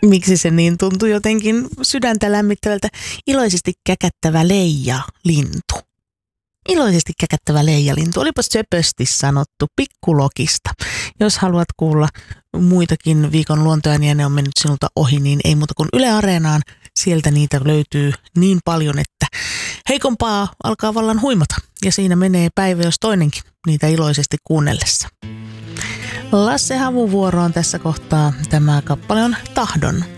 Miksi se niin tuntui jotenkin sydäntä lämmittävältä? Iloisesti käkättävä leijalintu. Iloisesti käkättävä leijalintu. Olipa söpösti sanottu pikkulokista. Jos haluat kuulla muitakin viikon luontoääniä, ne on mennyt sinulta ohi, niin ei muuta kuin Yle Areenaan. Sieltä niitä löytyy niin paljon, että heikompaa alkaa vallan huimata. Ja siinä menee päivä jos toinenkin niitä iloisesti kuunnellessa. Lasse Havun vuoro on tässä kohtaa. Tämä kappale on Tahdon.